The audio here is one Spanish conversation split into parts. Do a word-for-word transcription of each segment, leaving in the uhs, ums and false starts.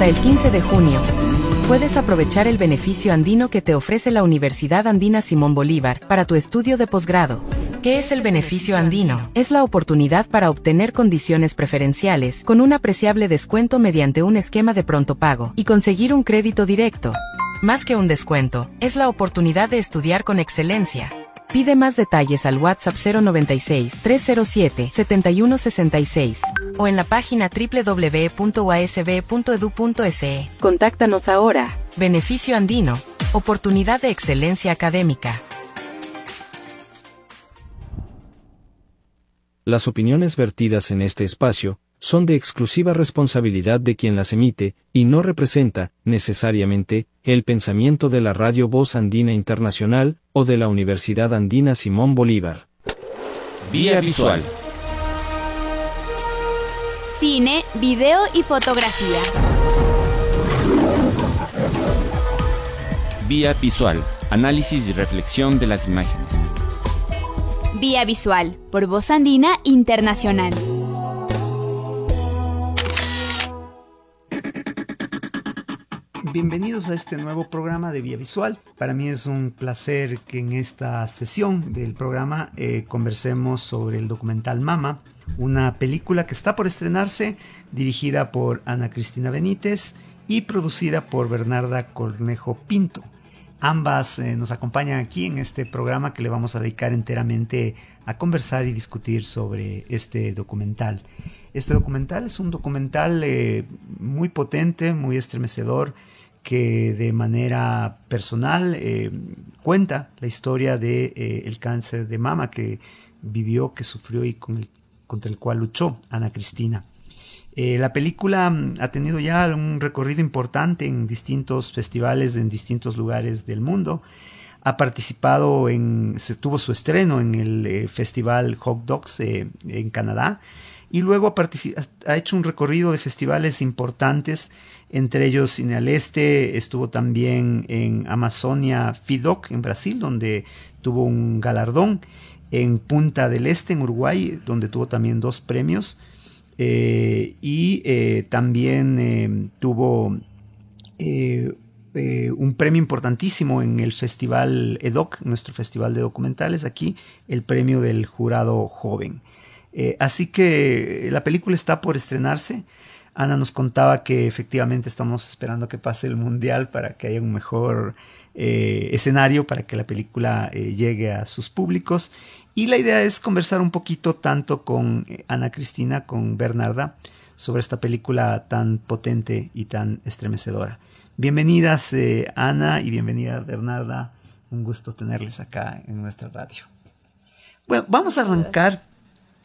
hasta el quince de junio. Puedes aprovechar el beneficio andino que te ofrece la Universidad Andina Simón Bolívar para tu estudio de posgrado. ¿Qué es el beneficio andino? Es la oportunidad para obtener condiciones preferenciales con un apreciable descuento mediante un esquema de pronto pago y conseguir un crédito directo. Más que un descuento, es la oportunidad de estudiar con excelencia. Pide más detalles al WhatsApp cero noventa y seis, trescientos siete, setenta y uno sesenta y seis o en la página doble u doble u doble u punto u a s b punto e d u punto s e. Contáctanos ahora. Beneficio andino. Oportunidad de excelencia académica. Las opiniones vertidas en este espacio son de exclusiva responsabilidad de quien las emite, y no representa, necesariamente, el pensamiento de la Radio Voz Andina Internacional, o de la Universidad Andina Simón Bolívar. Vía Visual. Cine, video y fotografía. Vía Visual. Análisis y reflexión de las imágenes. Vía Visual, por Voz Andina Internacional. Bienvenidos a este nuevo programa de Vía Visual. Para mí es un placer que en esta sesión del programa eh, conversemos sobre el documental Mama, una película que está por estrenarse, dirigida por Ana Cristina Benítez y producida por Bernarda Cornejo Pinto. Ambas eh, nos acompañan aquí en este programa que le vamos a dedicar enteramente a conversar y discutir sobre este documental. Este documental es un documental eh, muy potente, muy estremecedor, que de manera personal eh, cuenta la historia de eh, el cáncer de mama que vivió, que sufrió y con el, contra el cual luchó Ana Cristina. Eh, la película ha tenido ya un recorrido importante en distintos festivales, en distintos lugares del mundo. Ha participado en, se tuvo su estreno en el eh, festival Hot Dogs eh, en Canadá, y luego ha, ha hecho un recorrido de festivales importantes, entre ellos Cine al Este. Estuvo también en Amazonia FIDOC en Brasil, donde tuvo un galardón, en Punta del Este en Uruguay, donde tuvo también dos premios, eh, y eh, también eh, tuvo eh, eh, un premio importantísimo en el festival EDOC, nuestro festival de documentales aquí, el premio del jurado joven. Eh, así que la película está por estrenarse. Ana nos contaba que efectivamente estamos esperando que pase el mundial para que haya un mejor eh, escenario para que la película eh, llegue a sus públicos. Y la idea es conversar un poquito tanto con eh, Ana Cristina, con Bernarda, sobre esta película tan potente y tan estremecedora. Bienvenidas eh, Ana y bienvenida Bernarda. Un gusto tenerles acá en nuestra radio. Bueno, vamos a arrancar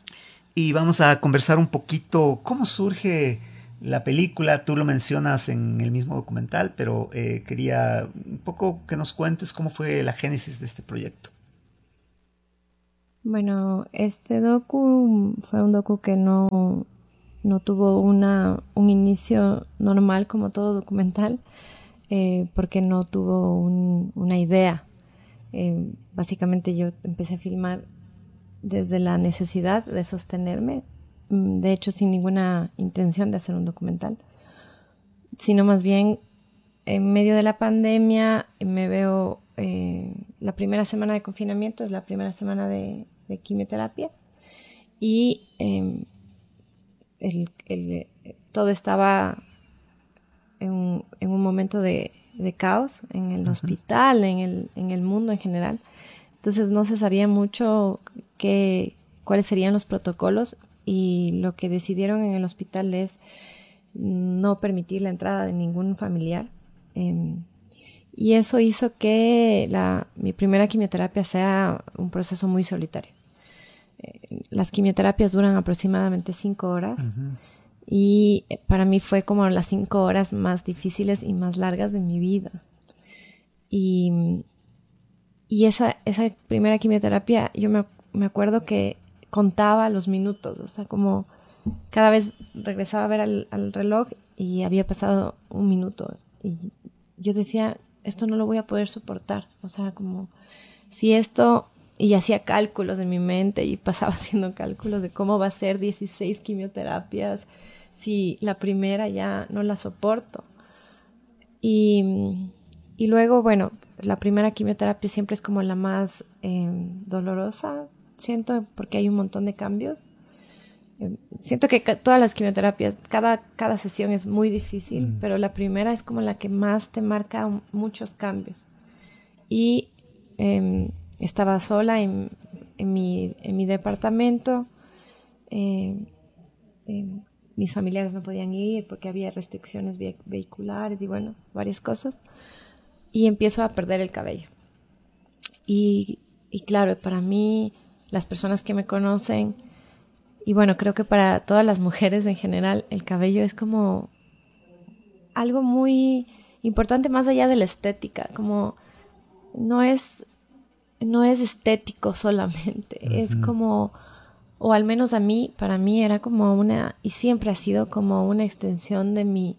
y vamos a conversar un poquito cómo surge la película. Tú lo mencionas en el mismo documental, pero eh, quería un poco que nos cuentes cómo fue la génesis de este proyecto. Bueno, este docu fue un docu que no, no tuvo una, un inicio normal como todo documental, eh, porque no tuvo un, una idea. Eh, básicamente yo empecé a filmar desde la necesidad de sostenerme, de hecho sin ninguna intención de hacer un documental, sino más bien en medio de la pandemia me veo, eh, la primera semana de confinamiento es la primera semana de, de quimioterapia, y eh, el, el, todo estaba en un, en un momento de, de caos en el uh-huh. hospital, en el, en el mundo en general. Entonces no se sabía mucho qué, cuáles serían los protocolos, y lo que decidieron en el hospital es no permitir la entrada de ningún familiar. Eh, y eso hizo que la, mi primera quimioterapia sea un proceso muy solitario. Eh, las quimioterapias duran aproximadamente cinco horas uh-huh. y para mí fue como las cinco horas más difíciles y más largas de mi vida. Y... Y esa, esa primera quimioterapia, yo me, me acuerdo que contaba los minutos, o sea, como cada vez regresaba a ver al, al reloj y había pasado un minuto. Y yo decía, esto no lo voy a poder soportar. O sea, como si esto, y hacía cálculos en mi mente y pasaba haciendo cálculos de cómo va a ser dieciséis quimioterapias si la primera ya no la soporto. Y, y luego, bueno, la primera quimioterapia siempre es como la más eh, dolorosa, siento, porque hay un montón de cambios. Eh, siento que ca- todas las quimioterapias, cada, cada sesión es muy difícil, mm. pero la primera es como la que más te marca un, muchos cambios. Y eh, estaba sola en, en, mi, en mi departamento. Eh, eh, mis familiares no podían ir porque había restricciones ve- vehiculares y bueno, varias cosas. Y empiezo a perder el cabello. Y, y claro, para mí, las personas que me conocen, y bueno, creo que para todas las mujeres en general, el cabello es como algo muy importante más allá de la estética, como no es, no es estético solamente, uh-huh. es como, o al menos a mí, para mí era como una, y siempre ha sido como una extensión de mi,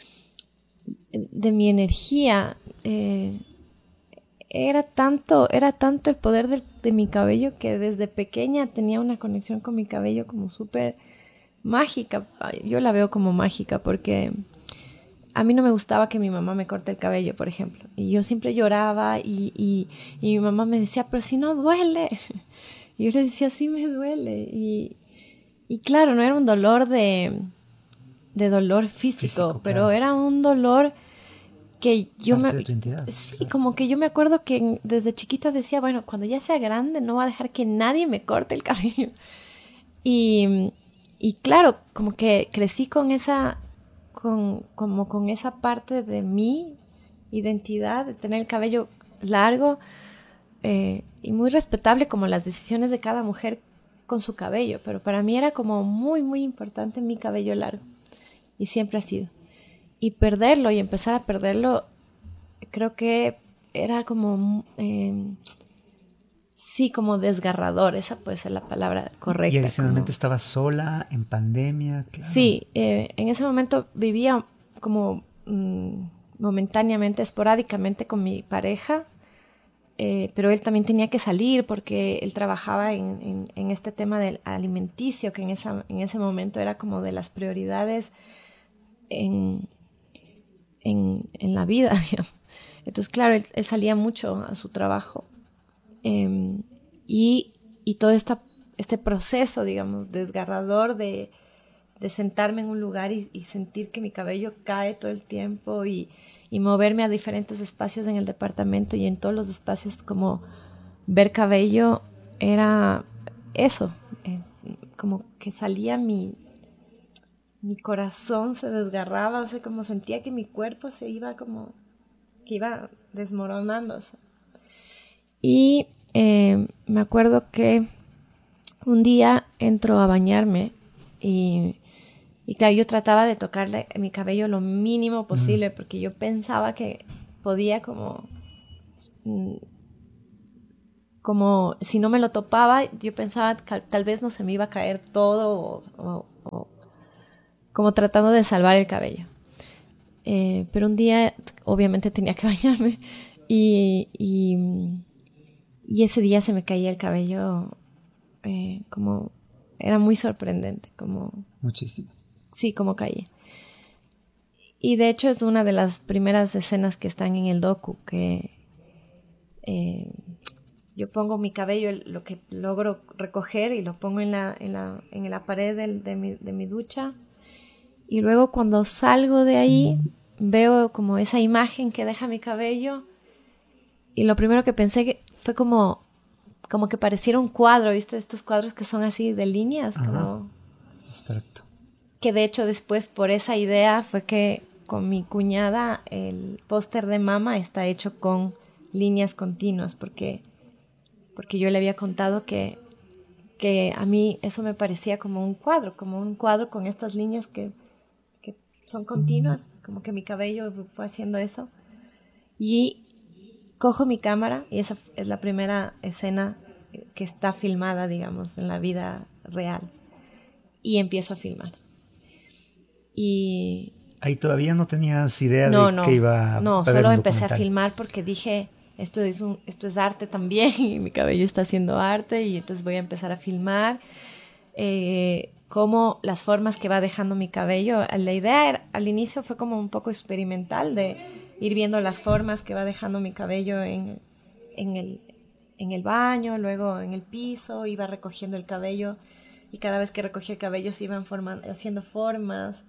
de mi energía. Eh, era tanto, era tanto el poder de, de mi cabello que desde pequeña tenía una conexión con mi cabello como súper mágica. Yo la veo como mágica porque a mí no me gustaba que mi mamá me corte el cabello, por ejemplo. Y yo siempre lloraba y, y, y mi mamá me decía, pero si no duele. Y yo le decía, sí me duele. Y, y claro, no era un dolor de, de dolor físico, físico pero claro. Era un dolor que yo parte me... de tu identidad, sí, claro. Como que yo me acuerdo que desde chiquita decía, bueno, cuando ya sea grande no voy a dejar que nadie me corte el cabello. Y, y claro, como que crecí con esa... Con, como con esa parte de mi identidad, de tener el cabello largo eh, y muy respetable como las decisiones de cada mujer con su cabello, pero para mí era como muy muy importante mi cabello largo y siempre ha sido. Y perderlo y empezar a perderlo creo que era como eh, sí, como desgarrador, esa puede ser la palabra correcta. Y adicionalmente como... estabas sola, en pandemia. Claro. Sí, eh, en ese momento vivía como mmm, momentáneamente, esporádicamente con mi pareja, eh, pero él también tenía que salir porque él trabajaba en, en, en este tema del alimenticio, que en, esa, en ese momento era como de las prioridades en, en, en la vida. Digamos. Entonces, claro, él, él salía mucho a su trabajo. Eh, y, y todo esta, este proceso, digamos, desgarrador de, de sentarme en un lugar y, y sentir que mi cabello cae todo el tiempo y, y moverme a diferentes espacios en el departamento y en todos los espacios como ver cabello era eso, eh, como que salía mi, mi corazón se desgarraba, o sea, como sentía que mi cuerpo se iba como, que iba desmoronándose. Y eh, me acuerdo que un día entro a bañarme y, y claro, yo trataba de tocarle mi cabello lo mínimo posible mm. porque yo pensaba que podía como, como si no me lo topaba, yo pensaba que tal vez no se me iba a caer todo o, o, o como tratando de salvar el cabello. Eh, pero un día obviamente tenía que bañarme y... y Y ese día se me caía el cabello eh, como... Era muy sorprendente, como... Muchísimo. Sí, como caía. Y de hecho es una de las primeras escenas que están en el docu, que eh, yo pongo mi cabello, lo que logro recoger y lo pongo en la, en la, en la pared de, de, mi, de mi ducha. Y luego cuando salgo de ahí, veo como esa imagen que deja mi cabello. Y lo primero que pensé que fue como, como que pareciera un cuadro, ¿viste? Estos cuadros que son así de líneas. Ajá. Como abstracto. Que de hecho después por esa idea fue que con mi cuñada el póster de Mama está hecho con líneas continuas porque, porque yo le había contado que, que a mí eso me parecía como un cuadro, como un cuadro con estas líneas que, que son continuas, como que mi cabello fue haciendo eso. Y cojo mi cámara y esa es la primera escena que está filmada, digamos, en la vida real. Y empiezo a filmar. Y... Ahí todavía no tenías idea no, de no, que iba a No, haber solo un empecé documental. a filmar porque dije, esto es, un, esto es arte también y mi cabello está haciendo arte y entonces voy a empezar a filmar. Eh, cómo las formas que va dejando mi cabello. La idea era, al inicio fue como un poco experimental de ir viendo las formas que va dejando mi cabello en, en, el, en el baño, luego en el piso, iba recogiendo el cabello y cada vez que recogía el cabello se iban formando, haciendo formas.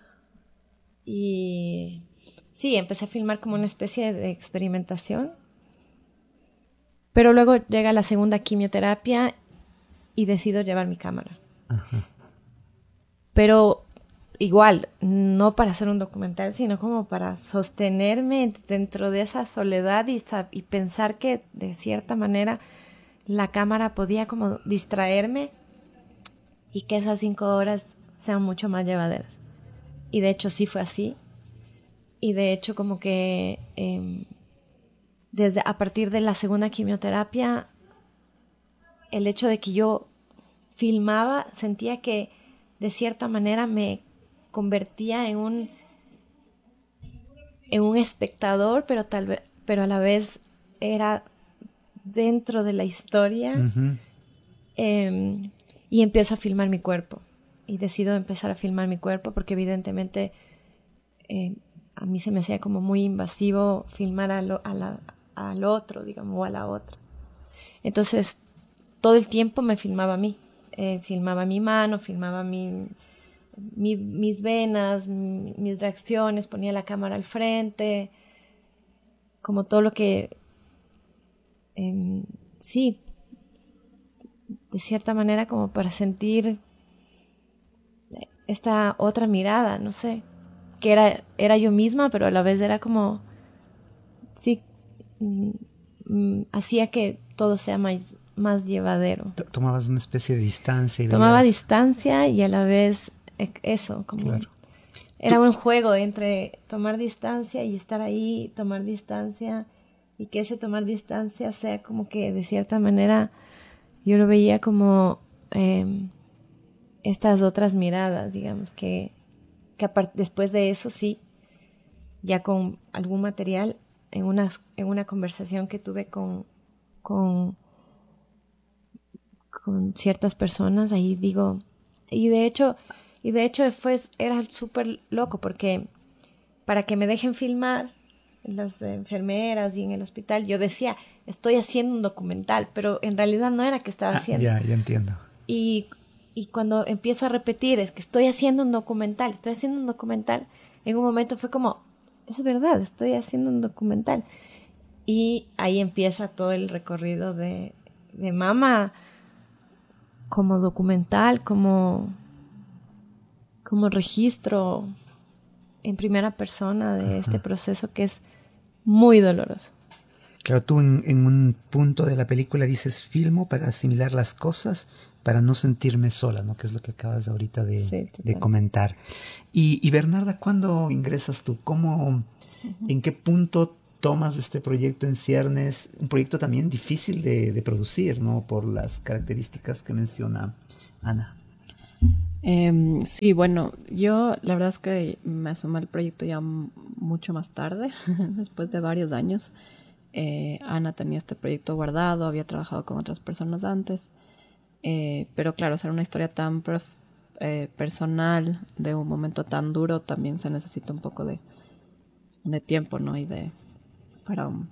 Y sí, empecé a filmar como una especie de experimentación. Pero luego llega la segunda quimioterapia y decido llevar mi cámara. Ajá. Pero igual, no para hacer un documental, sino como para sostenerme dentro de esa soledad y, y pensar que de cierta manera la cámara podía como distraerme y que esas cinco horas sean mucho más llevaderas. Y de hecho sí fue así. Y de hecho como que eh, desde a partir de la segunda quimioterapia, el hecho de que yo filmaba, sentía que de cierta manera me convertía en un en un espectador, pero tal vez, pero a la vez era dentro de la historia. Uh-huh. eh, y empiezo a filmar mi cuerpo y decido empezar a filmar mi cuerpo porque evidentemente eh, a mí se me hacía como muy invasivo filmar a lo, a la, al otro, digamos, o a la otra. Entonces todo el tiempo me filmaba a mí, eh, filmaba mi mano, filmaba mi Mi, mis venas, mi, mis reacciones, ponía la cámara al frente, como todo lo que, eh, sí, de cierta manera como para sentir esta otra mirada, no sé, que era, era yo misma, pero a la vez era como, sí, mm, mm, hacía que todo sea más, más llevadero. Tomabas una especie de distancia. Y Tomaba veías... distancia y a la vez... eso, como claro. Era ¿Tú? un juego entre tomar distancia y estar ahí, tomar distancia, y que ese tomar distancia sea como que de cierta manera yo lo veía como eh, estas otras miradas, digamos, que, que apart- después de eso sí, ya con algún material, en una, en una conversación que tuve con, con, con ciertas personas, ahí digo, y de hecho... Y de hecho fue, era súper loco porque para que me dejen filmar las enfermeras y en el hospital, yo decía, estoy haciendo un documental, pero en realidad no era que estaba ah, haciendo. Ya, ya entiendo. Y, y cuando empiezo a repetir, es que estoy haciendo un documental, estoy haciendo un documental, en un momento fue como, es verdad, estoy haciendo un documental. Y ahí empieza todo el recorrido de, de Mama como documental, como... como registro en primera persona de Ajá. este proceso que es muy doloroso. Claro, tú en, en un punto de la película dices filmo para asimilar las cosas, para no sentirme sola, ¿no? Que es lo que acabas ahorita de, sí, de comentar. Y, y Bernarda, ¿cuándo ingresas tú? ¿Cómo, uh-huh. en qué punto tomas este proyecto en ciernes? Un proyecto también difícil de, de producir, ¿no? Por las características que menciona Ana. Eh, sí, bueno, yo la verdad es que me asomé al proyecto ya m- mucho más tarde, después de varios años. Eh, Ana tenía este proyecto guardado, había trabajado con otras personas antes, eh, pero claro, hacer una historia tan prof- eh, personal de un momento tan duro también se necesita un poco de, de tiempo, ¿no? Y de para um,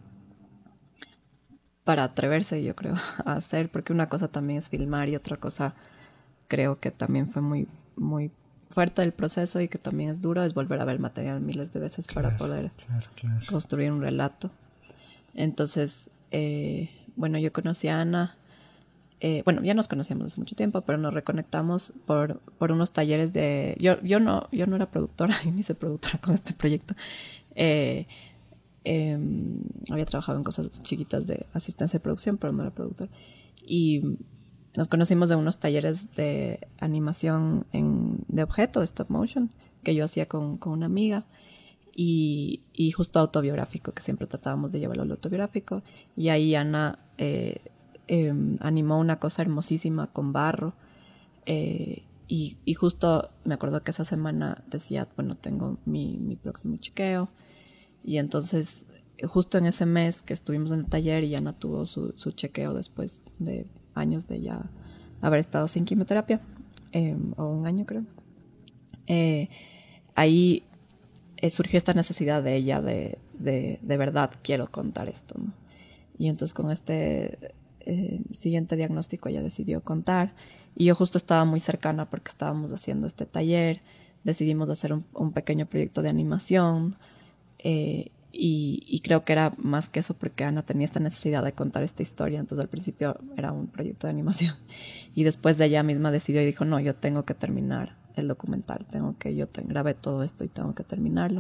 para atreverse, yo creo, a hacer, porque una cosa también es filmar y otra cosa creo que también fue muy muy fuerte el proceso y que también es duro, es volver a ver el material miles de veces claro, para poder claro, claro. construir un relato. Entonces, eh, bueno, yo conocí a Ana, eh, bueno, ya nos conocíamos hace mucho tiempo, pero nos reconectamos por, por unos talleres de... Yo, yo, no, yo no era productora, y ni hice productora con este proyecto. Eh, eh, había trabajado en cosas chiquitas de asistencia de producción, pero no era productora. Y nos conocimos de unos talleres de animación en, de objeto, de stop motion, que yo hacía con, con una amiga, y, y justo autobiográfico, que siempre tratábamos de llevarlo al autobiográfico, y ahí Ana eh, eh, animó una cosa hermosísima con barro, eh, y, y justo me acuerdo que esa semana decía, bueno, tengo mi, mi próximo chequeo, y entonces justo en ese mes que estuvimos en el taller y Ana tuvo su, su chequeo después de años de ya haber estado sin quimioterapia, eh, o un año creo, eh, ahí eh, surgió esta necesidad de ella de, de, de verdad quiero contar esto, ¿no? Y entonces con este eh, siguiente diagnóstico ella decidió contar, y yo justo estaba muy cercana porque estábamos haciendo este taller, decidimos hacer un, un pequeño proyecto de animación, eh, y, y creo que era más que eso porque Ana tenía esta necesidad de contar esta historia, entonces al principio era un proyecto de animación, y después de ella misma decidió y dijo, no, yo tengo que terminar el documental, tengo que, yo te, grabé todo esto y tengo que terminarlo.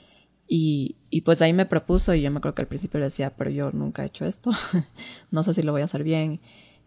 Y, y pues ahí me propuso, y yo me acuerdo que al principio le decía, pero yo nunca he hecho esto, no sé si lo voy a hacer bien,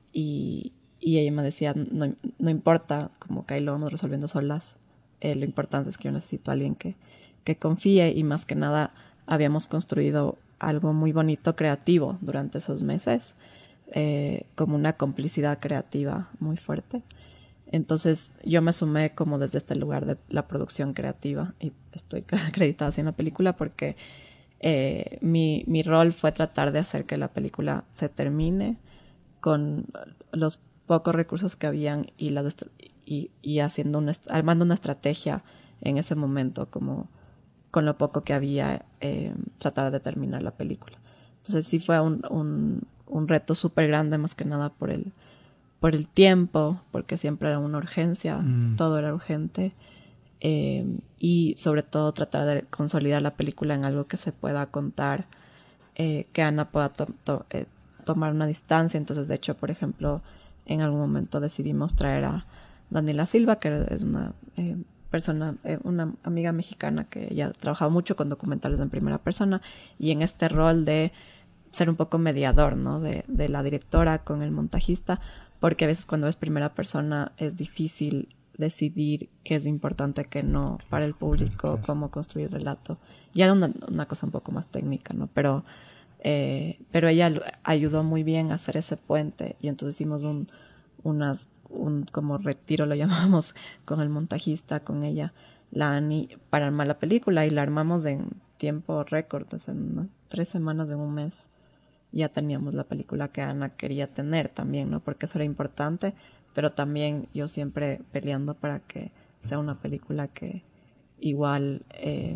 y, y ella me decía, no, no importa, como que ahí lo vamos resolviendo solas, eh, lo importante es que yo necesito a alguien que, que confíe, y más que nada habíamos construido algo muy bonito, creativo, durante esos meses, eh, como una complicidad creativa muy fuerte. Entonces yo me sumé como desde este lugar de la producción creativa, y estoy acreditada así en la película porque eh, mi, mi rol fue tratar de hacer que la película se termine con los pocos recursos que habían, y, la y, y haciendo una, armando una estrategia en ese momento, como con lo poco que había, eh, tratar de terminar la película. Entonces sí fue un, un, un reto súper grande, más que nada por el por el tiempo, porque siempre era una urgencia, mm. todo era urgente, eh, y sobre todo tratar de consolidar la película en algo que se pueda contar, eh, que Ana pueda to to eh, tomar una distancia. Entonces, de hecho, por ejemplo, en algún momento decidimos traer a Daniela Silva, que es una eh, persona, eh, una amiga mexicana que ya ha trabajado mucho con documentales en primera persona, y en este rol de ser un poco mediador, ¿no? De, de la directora con el montajista, porque a veces cuando es primera persona es difícil decidir qué es importante, qué no, para el público, cómo construir relato. Ya era una, una cosa un poco más técnica, ¿no? Pero, eh, pero ella ayudó muy bien a hacer ese puente, y entonces hicimos un, unas, un como retiro, lo llamamos, con el montajista, con ella, la Ani, para armar la película, y la armamos en tiempo récord, pues en unas tres semanas de un mes. Ya teníamos la película que Ana quería tener también, ¿no? Porque eso era importante, pero también yo siempre peleando para que sea una película que igual eh,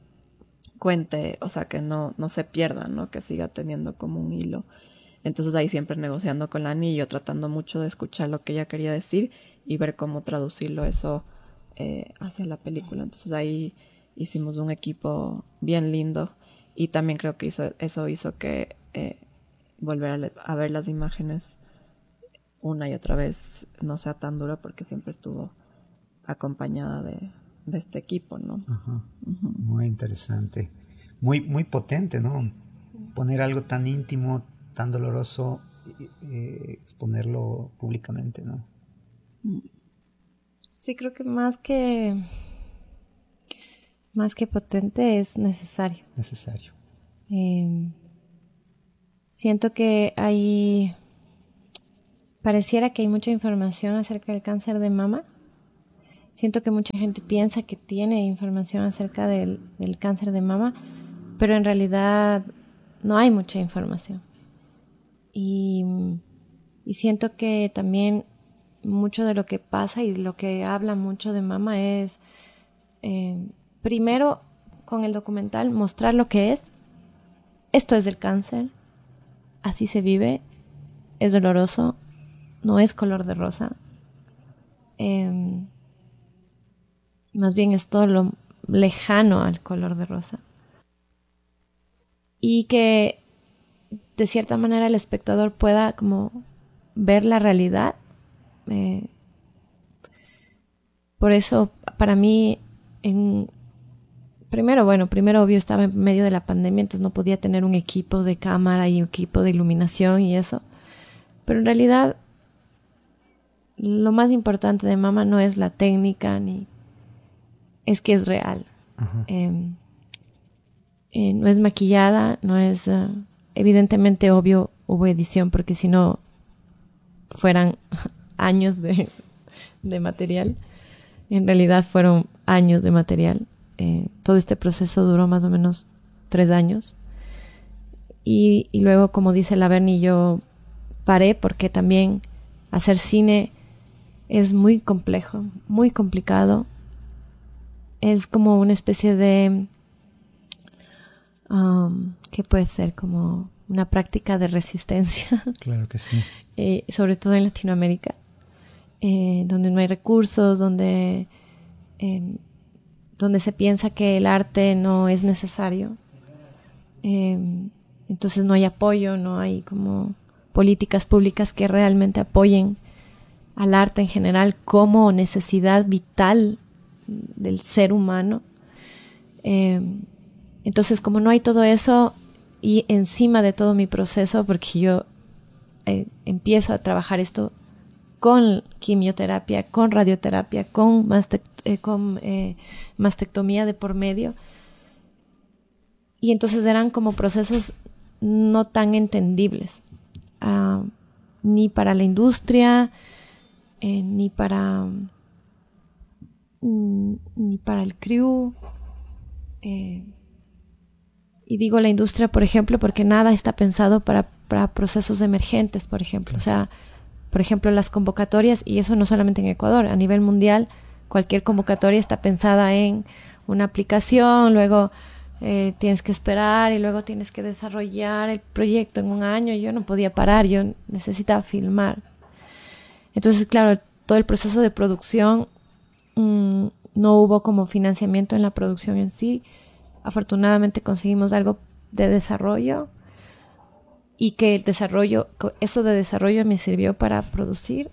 cuente, o sea, que no, no se pierda, ¿no? Que siga teniendo como un hilo. Entonces ahí siempre negociando con la Ani, y yo tratando mucho de escuchar lo que ella quería decir y ver cómo traducirlo eso eh, hacia la película. Entonces ahí hicimos un equipo bien lindo, y también creo que hizo, eso hizo que Eh, volver a, a ver las imágenes una y otra vez no sea tan duro, porque siempre estuvo acompañada de, de este equipo, ¿no? Ajá. Uh-huh. Muy interesante, muy, muy potente, ¿no? Poner algo tan íntimo, tan doloroso, eh, exponerlo públicamente, ¿no? Sí, creo que más que más que potente es necesario. Necesario. Eh, Siento que hay, pareciera que hay mucha información acerca del cáncer de mama. Siento que mucha gente piensa que tiene información acerca del, del cáncer de mama, pero en realidad no hay mucha información. Y, y siento que también mucho de lo que pasa y lo que habla mucho de mama es, eh, primero con el documental, mostrar lo que es. Esto es del cáncer. Así se vive, es doloroso, no es color de rosa. Eh, más bien es todo lo lejano al color de rosa. Y que de cierta manera el espectador pueda como ver la realidad. Eh, por eso, para mí, en Primero, bueno, primero obvio estaba en medio de la pandemia, entonces no podía tener un equipo de cámara y un equipo de iluminación y eso. Pero en realidad, lo más importante de Mama no es la técnica, ni es que es real. Uh-huh. Eh, eh, no es maquillada, no es... Uh, evidentemente, obvio, hubo edición, porque si no, fueran años de, de material. En realidad fueron años de material. Eh, todo este proceso duró más o menos tres años. Y, y luego, como dice la Berni, yo paré porque también hacer cine es muy complejo, muy complicado. Es como una especie de um, que puede ser como una práctica de resistencia. Claro que sí. eh, sobre todo en Latinoamérica, eh, donde no hay recursos, donde, eh, donde se piensa que el arte no es necesario. Eh, entonces no hay apoyo, no hay como políticas públicas que realmente apoyen al arte en general como necesidad vital del ser humano. Eh, entonces, como no hay todo eso, y encima de todo mi proceso, porque yo eh, empiezo a trabajar esto con quimioterapia, con radioterapia, con, mastect eh, con eh, mastectomía de por medio, y entonces eran como procesos no tan entendibles, uh, ni para la industria, eh, ni para mm, ni para el crew. Eh, y digo la industria, por ejemplo, porque nada está pensado para, para procesos emergentes, por ejemplo. O sea, por ejemplo, las convocatorias, y eso no solamente en Ecuador, a nivel mundial, cualquier convocatoria está pensada en una aplicación, luego eh, tienes que esperar y luego tienes que desarrollar el proyecto en un año. Yo no podía parar, yo necesitaba filmar. Entonces, claro, todo el proceso de producción, mmm, no hubo como financiamiento en la producción en sí. Afortunadamente conseguimos algo de desarrollo, y que el desarrollo, eso de desarrollo me sirvió para producir.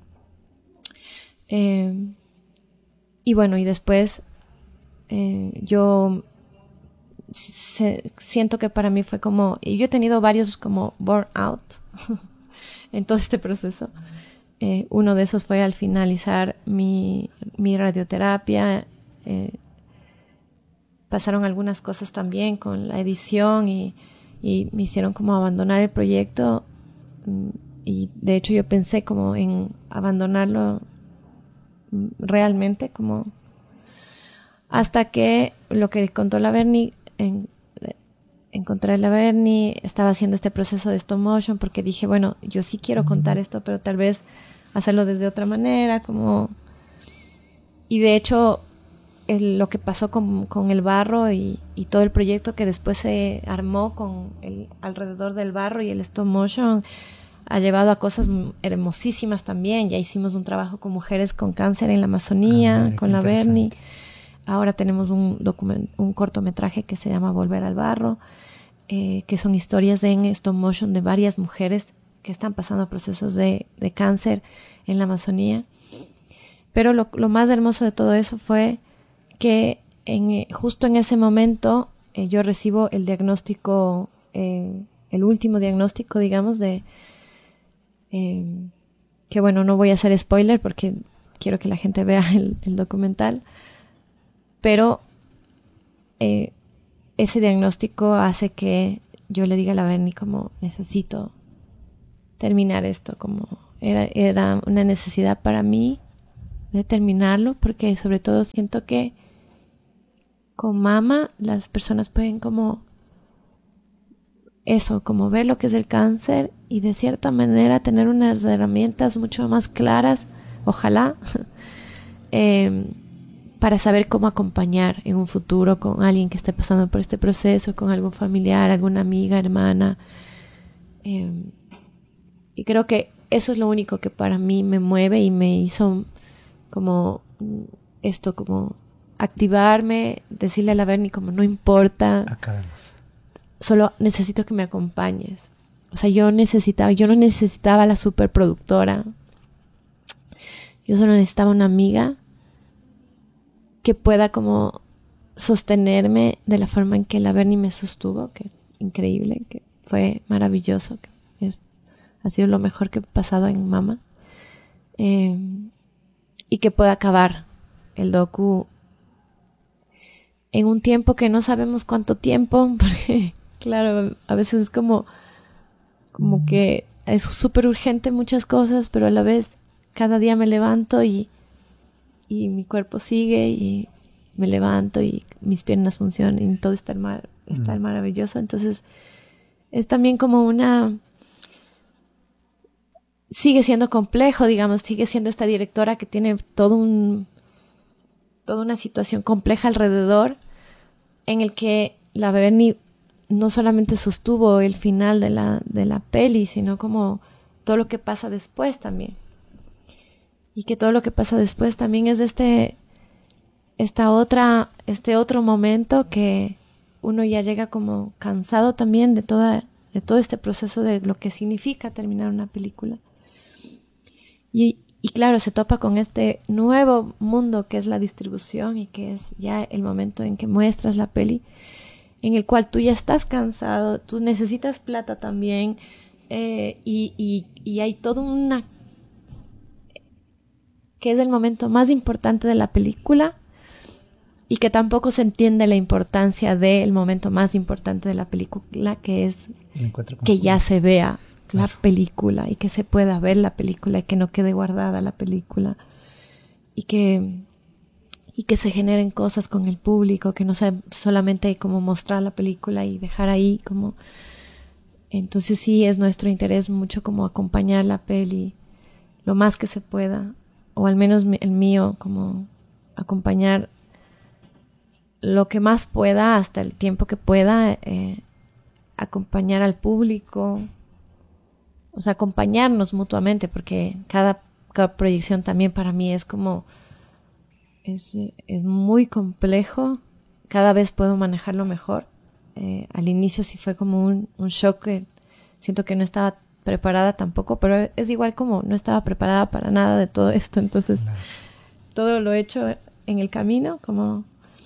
Eh, y bueno, y después eh, yo se, siento que para mí fue como, y yo he tenido varios como burnout en todo este proceso. Eh, uno de esos fue al finalizar mi, mi radioterapia. Eh, pasaron algunas cosas también con la edición y, y me hicieron como abandonar el proyecto, y de hecho yo pensé como en abandonarlo realmente, como hasta que lo que contó la Berni, en, encontré a la Berni, estaba haciendo este proceso de stop motion, porque dije, bueno, yo sí quiero contar esto, pero tal vez hacerlo desde otra manera, como, y de hecho el, lo que pasó con, con el barro y, y todo el proyecto que después se armó con el alrededor del barro y el stop motion ha llevado a cosas hermosísimas también. Ya hicimos un trabajo con mujeres con cáncer en la Amazonía, ah, con la Berni. Ahora tenemos un document, un cortometraje que se llama Volver al Barro, eh, que son historias de, en stop motion de varias mujeres que están pasando procesos de, de cáncer en la Amazonía. Pero lo, lo más hermoso de todo eso fue que en, justo en ese momento eh, yo recibo el diagnóstico, eh, el último diagnóstico, digamos, de eh, que bueno, no voy a hacer spoiler porque quiero que la gente vea el, el documental, pero eh, ese diagnóstico hace que yo le diga a la Berni como necesito terminar esto, como era, era una necesidad para mí de terminarlo, porque sobre todo siento que con Mama las personas pueden como eso, como ver lo que es el cáncer y de cierta manera tener unas herramientas mucho más claras, ojalá, eh, para saber cómo acompañar en un futuro con alguien que esté pasando por este proceso, con algún familiar, alguna amiga, hermana. Eh, y creo que eso es lo único que para mí me mueve y me hizo como esto, como activarme, decirle a la Berni como no importa, acabemos, solo necesito que me acompañes. O sea, yo necesitaba, yo no necesitaba la superproductora, yo solo necesitaba una amiga que pueda como sostenerme de la forma en que la Berni me sostuvo, que es increíble, que fue maravilloso, que es, ha sido lo mejor que ha pasado en Mama, eh, y que pueda acabar el docu en un tiempo que no sabemos cuánto tiempo, porque claro, a veces es como, como que es súper urgente muchas cosas, pero a la vez cada día me levanto y, y mi cuerpo sigue y me levanto y mis piernas funcionan y todo está, mar, está mm. maravilloso. Entonces es también como una... sigue siendo complejo, digamos, sigue siendo esta directora que tiene todo un... toda una situación compleja alrededor en el que la Berni no solamente sostuvo el final de la, de la peli, sino como todo lo que pasa después también. Y que todo lo que pasa después también es de este, esta otra, este otro momento que uno ya llega como cansado también de toda, de todo este proceso de lo que significa terminar una película. Y, y claro, se topa con este nuevo mundo que es la distribución y que es ya el momento en que muestras la peli, en el cual tú ya estás cansado, tú necesitas plata también, eh, y, y, y hay todo una... que es el momento más importante de la película y que tampoco se entiende la importancia del momento más importante de la película, que es que ya se vea la claro. película y que se pueda ver la película y que no quede guardada la película y que... y que se generen cosas con el público, que no sea solamente como mostrar la película y dejar ahí como... Entonces sí es nuestro interés mucho como acompañar la peli lo más que se pueda, o al menos el mío, como acompañar lo que más pueda hasta el tiempo que pueda, eh, acompañar al público, o sea, acompañarnos mutuamente, porque cada, cada proyección también para mí es como... Es, es muy complejo, cada vez puedo manejarlo mejor. Eh, al inicio sí fue como un, un shock, que siento que no estaba preparada tampoco, pero es igual como no estaba preparada para nada de todo esto, entonces no. Todo lo he hecho en el camino, como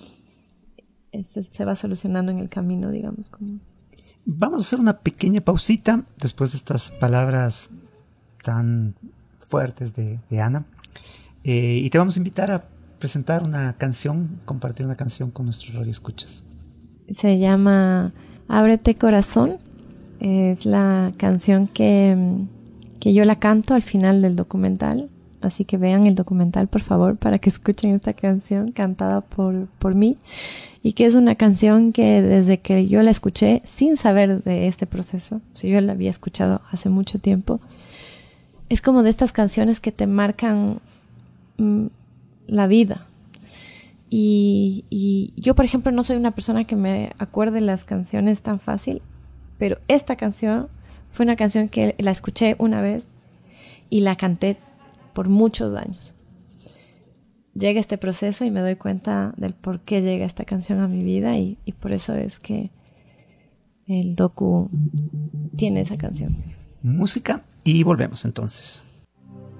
es, se va solucionando en el camino, digamos. Como... Vamos a hacer una pequeña pausita después de estas palabras tan fuertes de, de Ana, eh, y te vamos a invitar a presentar una canción, compartir una canción con nuestros radioescuchas. Se llama Ábrete Corazón. Es la canción que, que yo la canto al final del documental. Así que vean el documental, por favor, para que escuchen esta canción cantada por, por mí. Y que es una canción que desde que yo la escuché, sin saber de este proceso, si yo la había escuchado hace mucho tiempo, es como de estas canciones que te marcan... Mmm, la vida. Y, y yo, por ejemplo, no soy una persona que me acuerde las canciones tan fácil, pero esta canción fue una canción que la escuché una vez y la canté por muchos años. Llega este proceso y me doy cuenta del por qué llega esta canción a mi vida, y, y por eso es que el docu tiene esa canción. Música y volvemos entonces.